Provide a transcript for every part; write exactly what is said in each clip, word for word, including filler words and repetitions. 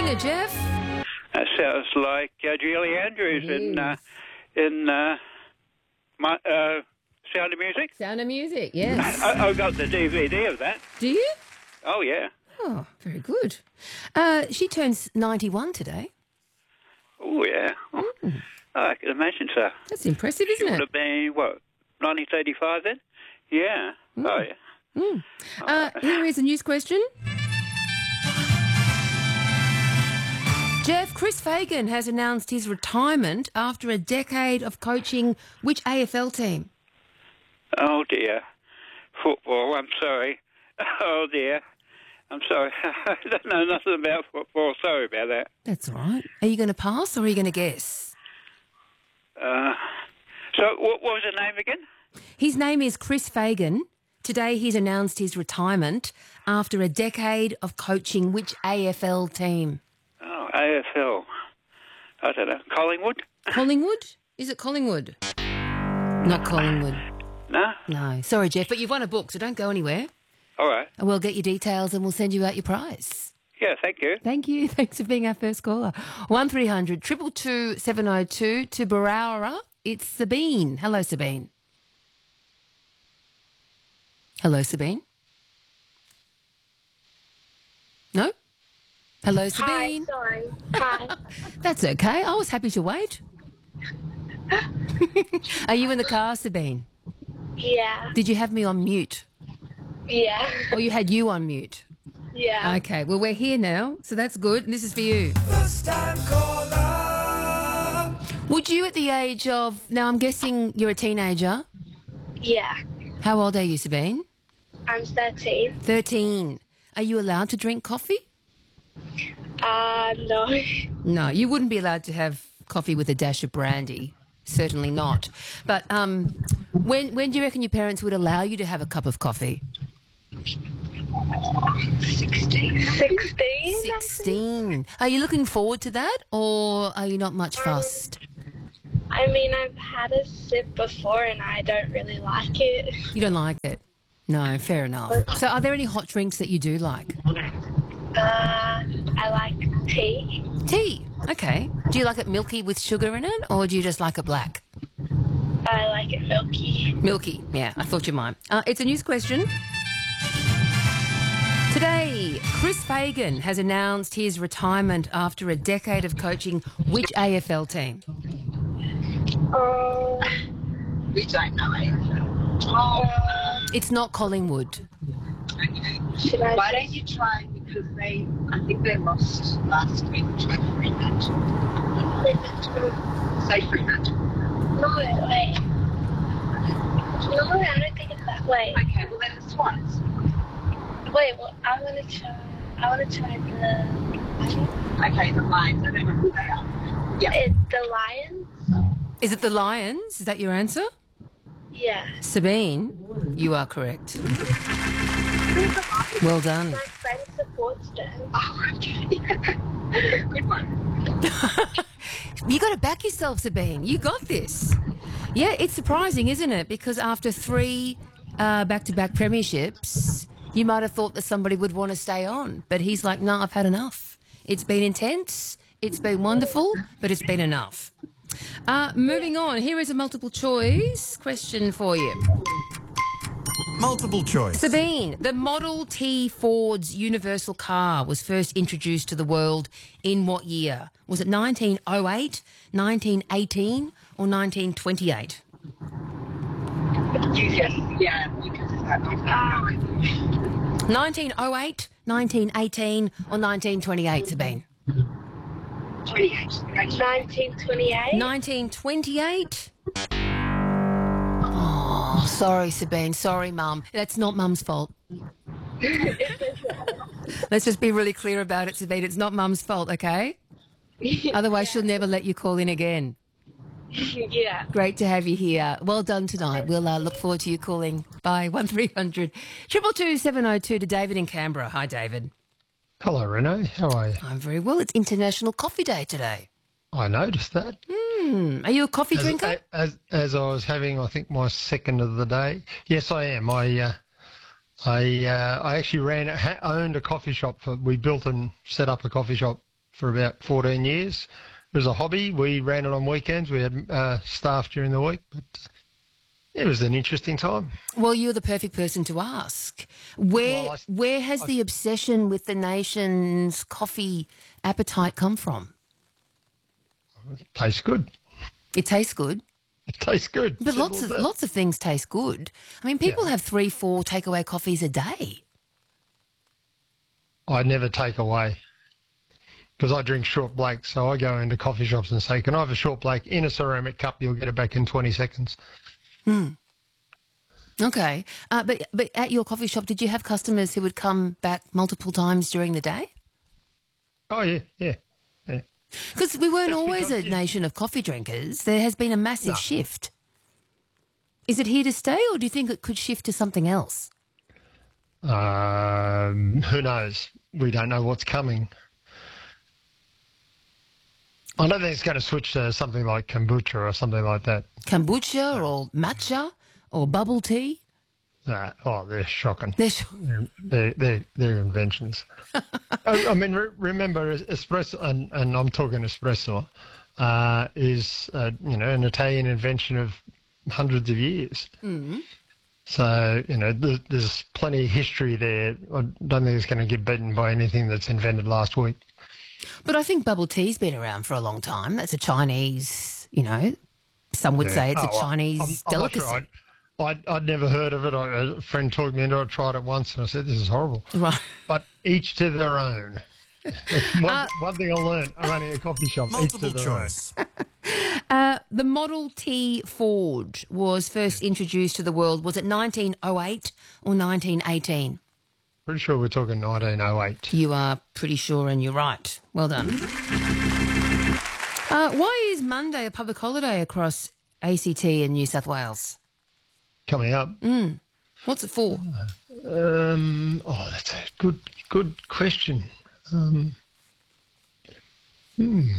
singer, Jeff? That sounds like uh, Julie Andrews It in uh, is. in uh, my, uh, Sound of Music. Sound of Music, yes. I, I've got the D V D of that. Do you? Oh yeah. Oh, very good. Uh, she turns ninety-one today. Oh yeah. Oh, I can imagine so. That's impressive, She isn't would it? have been what, nineteen thirty-five then? Yeah. Oh yeah. Uh, here is a news question. Jeff, Chris Fagan has announced his retirement after a decade of coaching which A F L team? Oh dear. Football. I'm sorry. Oh dear. I'm sorry. I don't know nothing about football. Sorry about that. That's all right. Are you going to pass or are you going to guess? Uh, so what, what was the name again? His name is Chris Fagan. Today he's announced his retirement after a decade of coaching which A F L team? Oh, A F L. I don't know. Collingwood? Collingwood? Is it Collingwood? Not Collingwood. No? No. Sorry, Jeff, but you've won a book, so don't go anywhere. All right. And we'll get your details and we'll send you out your prize. Yeah, thank you. Thank you. Thanks for being our first caller. one three hundred two two two seven oh two to Barara. It's Sabine. Hello, Sabine. Hello, Sabine. No? Hello, Sabine. Hi, sorry. Hi. That's okay. I was happy to wait. Are you in the car, Sabine? Yeah. Did you have me on mute? Yeah. Or you had you on mute? Yeah. Okay, well, we're here now, so that's good. And this is for you. First time caller. Would you, at the age of... Now, I'm guessing you're a teenager. Yeah. How old are you, Sabine? I'm thirteen. thirteen. Are you allowed to drink coffee? Uh, no. No, you wouldn't be allowed to have coffee with a dash of brandy. Certainly not. But um, when when do you reckon your parents would allow you to have a cup of coffee? Sixteen. Sixteen? sixteen. Are you looking forward to that, or are you not much fussed? I mean, I've had a sip before and I don't really like it. You don't like it? No, fair enough. So are there any hot drinks that you do like? Uh, I like tea. Tea. Okay. Do you like it milky with sugar in it, or do you just like it black? I like it milky. Milky. Yeah, I thought you might. Uh, it's a news question. Today, Chris Fagan has announced his retirement after a decade of coaching which A F L team? Oh. We don't know. Uh, It's not Collingwood. Okay. should I Why say- don't you try, because they, I think they lost last week. Try Fremantle. Say Fremantle. No, wait. No, I don't think it's that way. Okay, well then the Swans. Wait, well, I want to try. I want to try the. Okay, the Lions. I don't know who they are. Yeah. It, the Lions. Is it the Lions? Is that your answer? Yeah. Sabine, you are correct. Well done. My friend supports them. Oh, okay. Good one. You got to back yourself, Sabine. You got this. Yeah, it's surprising, isn't it? Because after three uh, back-to-back premierships, you might have thought that somebody would want to stay on. But he's like, no, I've had enough. It's been intense. It's been wonderful, but it's been enough. Uh, moving on, here is a multiple choice question for you. Multiple choice. Sabine, the Model T Ford's universal car was first introduced to the world in what year? Was it nineteen oh eight, nineteen eighteen or nineteen twenty-eight? Yes, yeah, because I don't know. nineteen oh eight, nineteen eighteen or nineteen twenty-eight, Sabine? twenty-eight. nineteen twenty-eight. nineteen twenty-eight? Oh, sorry, Sabine. Sorry, Mum. That's not Mum's fault. Let's just be really clear about it, Sabine. It's not Mum's fault, okay? Otherwise, she'll never let you call in again. Yeah. Great to have you here. Well done tonight. We'll uh, look forward to you calling by one three hundred two two two seven oh two to David in Canberra. Hi, David. Hello, Renee. How are you? I'm very well. It's International Coffee Day today. I noticed that. Hmm. Are you a coffee As, drinker? as as I was having, I think, my second of the day. Yes, I am. I uh, I uh, I actually ran ha- owned a coffee shop. For, we built and set up a coffee shop for about fourteen years. It was a hobby. We ran it on weekends. We had uh, staff during the week, but it was an interesting time. Well, you're the perfect person to ask. Where Well, I- where has the obsession with the nation's coffee appetite come from? It tastes good. It tastes good, It tastes good. but Simple lots as of that. lots of things taste good. I mean, people have three, four takeaway coffees a day. I never take away because I drink short black. So I go into coffee shops and say, "Can I have a short black in a ceramic cup? You'll get it back in twenty seconds." Okay, uh, but but at your coffee shop, did you have customers who would come back multiple times during the day? Oh yeah, yeah, yeah. Because we weren't always a because, yeah. nation of coffee drinkers. There has been a massive No. shift. Is it here to stay, or do you think it could shift to something else? Um, who knows? We don't know what's coming. I don't think it's going to switch to something like kombucha or something like that. Kombucha or matcha or bubble tea? Nah, oh, they're shocking. They're sh- They're, they're, they're, they're inventions. I, I mean, re- remember, es- espresso, and, and I'm talking espresso, uh, is, uh, you know, an Italian invention of hundreds of years. Mm. So, you know, there's, there's plenty of history there. I don't think it's going to get beaten by anything that's invented last week. But I think bubble tea's been around for a long time. That's a Chinese, you know, some would say it's Oh, a well, Chinese I'm- I'm not delicacy. sure. I'd, I'd, I'd never heard of it. I, a friend talked me into it. I tried it once and I said, this is horrible. Right. But each to their own. one, Uh, one thing I learned running a coffee shop, each to Multiple their own. choice. Uh, the Model T Ford was first introduced to the world. Was it nineteen oh eight or nineteen eighteen? Pretty sure we're talking nineteen oh eight. You are pretty sure, and you're right. Well done. Uh, why is Monday a public holiday across A C T and New South Wales? Coming up. What's it for? Um, oh, that's a good, good question. Um, hmm.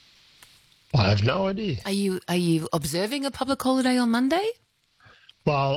I have no idea. Are you are you observing a public holiday on Monday? Well,